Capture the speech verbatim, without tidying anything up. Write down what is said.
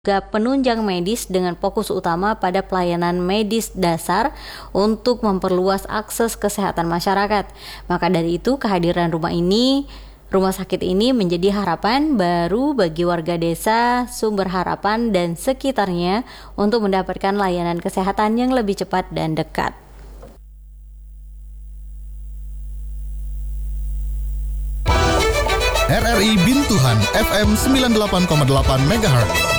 juga penunjang medis dengan fokus utama pada pelayanan medis dasar untuk memperluas akses kesehatan masyarakat. Maka dari itu kehadiran rumah ini, rumah sakit ini menjadi harapan baru bagi warga desa Sumber Harapan dan sekitarnya untuk mendapatkan layanan kesehatan yang lebih cepat dan dekat. R R I Bintuhan F M sembilan puluh delapan koma delapan megahertz.